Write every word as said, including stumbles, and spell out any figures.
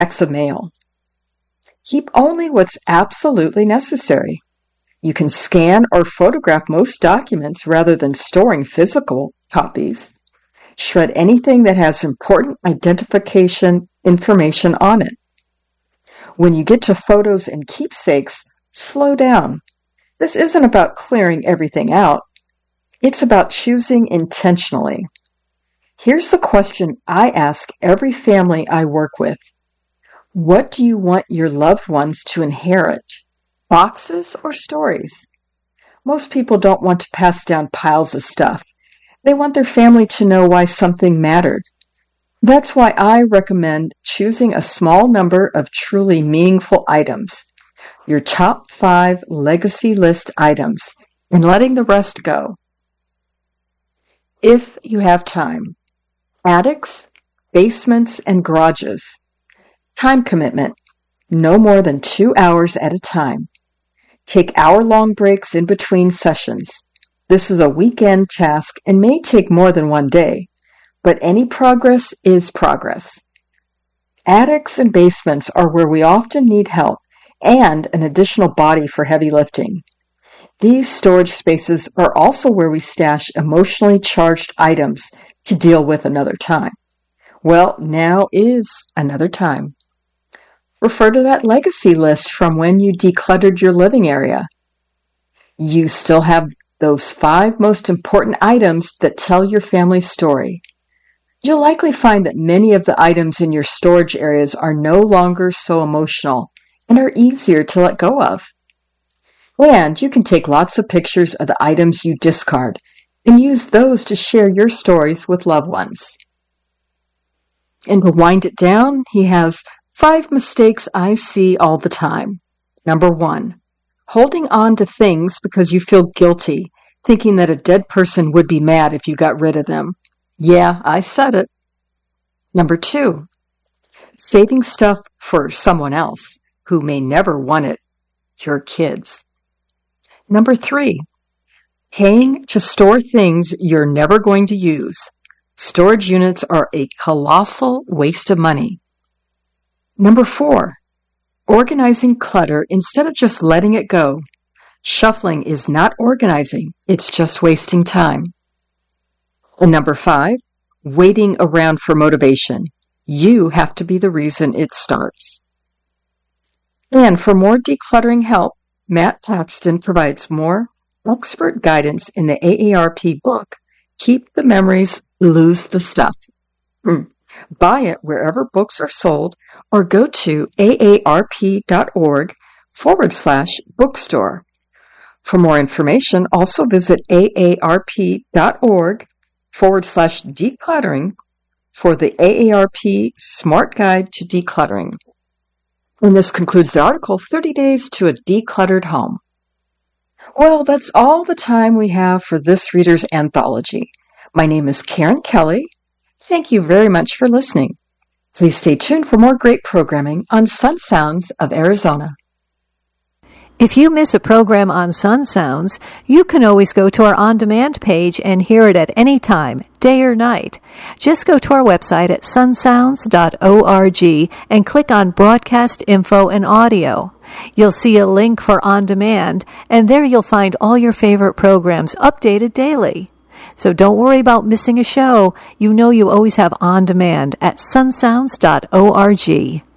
of mail. Keep only what's absolutely necessary. You can scan or photograph most documents rather than storing physical copies. Shred anything that has important identification information on it. When you get to photos and keepsakes, slow down. This isn't about clearing everything out. It's about choosing intentionally. Here's the question I ask every family I work with. What do you want your loved ones to inherit? Boxes or stories? Most people don't want to pass down piles of stuff. They want their family to know why something mattered. That's why I recommend choosing a small number of truly meaningful items, your top five legacy list items, and letting the rest go. If you have time. Attics, basements, and garages. Time commitment. No more than two hours at a time. Take hour-long breaks in between sessions. This is a weekend task and may take more than one day, but any progress is progress. Attics and basements are where we often need help and an additional body for heavy lifting. These storage spaces are also where we stash emotionally charged items to deal with another time. Well, now is another time. Refer to that legacy list from when you decluttered your living area. You still have those five most important items that tell your family's story. You'll likely find that many of the items in your storage areas are no longer so emotional and are easier to let go of. And you can take lots of pictures of the items you discard and use those to share your stories with loved ones. And to wind it down, he has five mistakes I see all the time. Number one, holding on to things because you feel guilty, thinking that a dead person would be mad if you got rid of them. Yeah, I said it. Number two, saving stuff for someone else who may never want it, your kids. Number three, paying to store things you're never going to use. Storage units are a colossal waste of money. Number four, organizing clutter instead of just letting it go. Shuffling is not organizing, it's just wasting time. And number five, waiting around for motivation. You have to be the reason it starts. And for more decluttering help, Matt Paxton provides more expert guidance in the A A R P book, Keep the Memories, Lose the Stuff. Mm. Buy it wherever books are sold or go to aarp.org forward slash bookstore. For more information, also visit aarp.org forward slash decluttering for the A A R P Smart Guide to Decluttering. And this concludes the article, thirty days to a Decluttered Home. Well, that's all the time we have for this reader's anthology. My name is Karen Kelly. Thank you very much for listening. Please stay tuned for more great programming on Sun Sounds of Arizona. If you miss a program on Sun Sounds, you can always go to our on-demand page and hear it at any time, day or night. Just go to our website at sun sounds dot org and click on Broadcast Info and Audio. You'll see a link for on-demand, and there you'll find all your favorite programs updated daily. So don't worry about missing a show. You know you always have on-demand at sun sounds dot org.